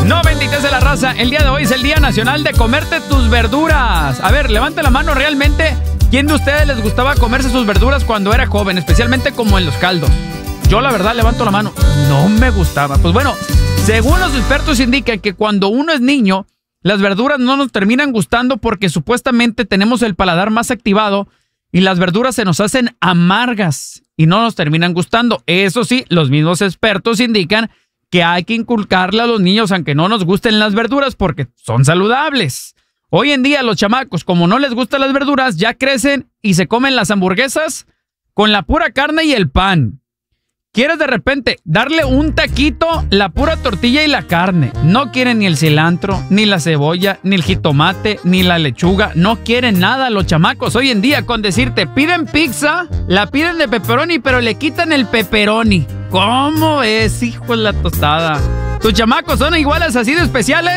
No, benditas de la raza. El día de hoy es el Día Nacional de Comerte tus verduras. A ver, levante la mano realmente. ¿Quién de ustedes les gustaba comerse sus verduras cuando era joven? Especialmente como en los caldos. Yo, la verdad, levanto la mano. No me gustaba. Pues bueno, según los expertos indican que cuando uno es niño, las verduras no nos terminan gustando porque supuestamente tenemos el paladar más activado y las verduras se nos hacen amargas y no nos terminan gustando. Eso sí, los mismos expertos indican que hay que inculcarle a los niños aunque no nos gusten las verduras porque son saludables. Hoy en día los chamacos, como no les gustan las verduras, ya crecen y se comen las hamburguesas con la pura carne y el pan. ¿Quieres de repente darle un taquito, la pura tortilla y la carne? No quieren ni el cilantro, ni la cebolla, ni el jitomate, ni la lechuga. No quieren nada los chamacos hoy en día. Con decirte, piden pizza, la piden de pepperoni, pero le quitan el pepperoni. ¿Cómo es, hijo de la tostada? ¿Tus chamacos son iguales así de especiales?